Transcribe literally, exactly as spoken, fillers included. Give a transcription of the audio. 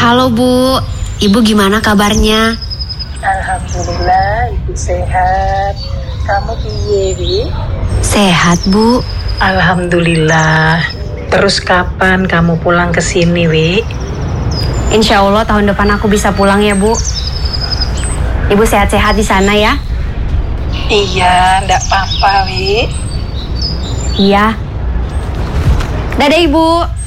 Halo Bu, Ibu gimana kabarnya? Alhamdulillah, Ibu sehat. Kamu piye, Wi? Sehat Bu. Alhamdulillah. Terus kapan kamu pulang ke sini, Wi? Insya Allah tahun depan aku bisa pulang ya Bu. Ibu sehat-sehat di sana ya? Iya, ndak apa-apa, Wi. Iya. Dadah Ibu.